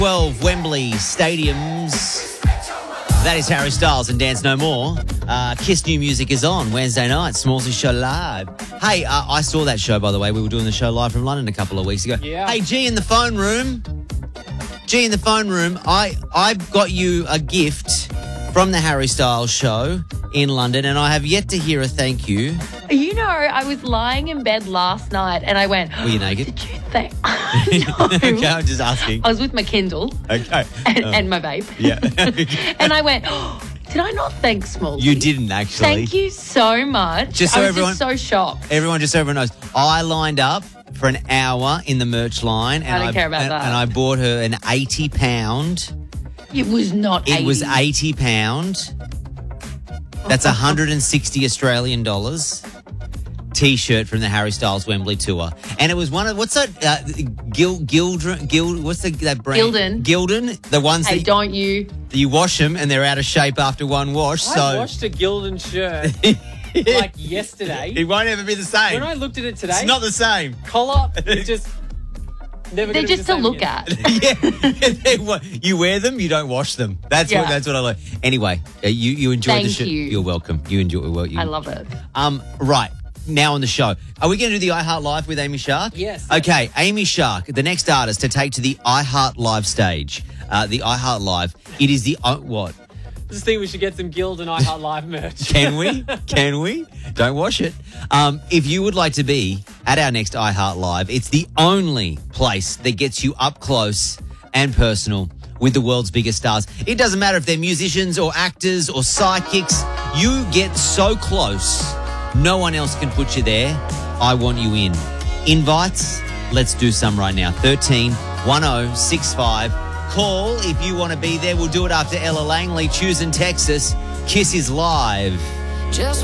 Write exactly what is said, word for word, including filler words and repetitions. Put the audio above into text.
twelve Wembley Stadiums. That is Harry Styles and Dance No More. Uh, Kiss New Music is on Wednesday night, Smallsy Show Live. Hey, uh, I saw that show, by the way. We were doing the show live from London a couple of weeks ago. Yeah. Hey, G in the phone room. G in the phone room. I, I've got you a gift from the Harry Styles show in London, and I have yet to hear a thank you. You know, I was lying in bed last night and I went, Were you naked? Did you think? No. Okay, I'm just asking. I was with my Kindle Okay. and, Oh. and my vape. Yeah. And I went, oh, did I not thank Smallsy? You didn't, actually. Thank you so much. Just so I was everyone- just so shocked. Everyone, just so everyone knows, I lined up for an hour in the merch line. And I don't care about and, that. And I bought her an eighty pound. It was not It eighty. was eighty pound. That's one hundred sixty Australian dollars. T-shirt from the Harry Styles Wembley tour, and it was one of what's that? Uh, Gil Gildren Gild. What's the, that brand? Gildan. Gildan. The ones Hey, that don't you? you wash them and they're out of shape after one wash. I so washed a Gildan shirt like yesterday. it won't ever be the same. When I looked at it today, It's not the same. collar, it just never. They're gonna be just the to same look again. at. yeah, they wa- you wear them, you don't wash them. That's what Yeah. that's what I like. Anyway, uh, you you enjoyed the Thank show. you. You're welcome. You enjoy well. You, I love it. Um, right now on the show, are we going to do the iHeart Live with Amy Shark? Yes. Okay, Amy Shark, the next artist to take to the iHeart Live stage. Uh, the iHeart Live. It is the uh, what? I just think we should get some Gildan iHeart Live merch. Can we? Can we? Don't wash it. Um, if you would like to be at our next iHeart Live, it's the only place that gets you up close and personal with the world's biggest stars. It doesn't matter if they're musicians or actors or psychics. You get so close, no one else can put you there. I want you in. Invites? Let's do some right now. thirteen one oh six five. Call if you want to be there. We'll do it after Ella Langley, choosing Texas. Kiss is live. Just